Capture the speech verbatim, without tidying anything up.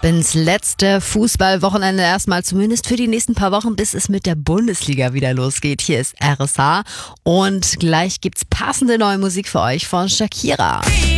Ab ins letzte Fußballwochenende erstmal, zumindest für die nächsten paar Wochen, bis es mit der Bundesliga wieder losgeht. Hier ist R S H und gleich gibt's passende neue Musik für euch von Shakira.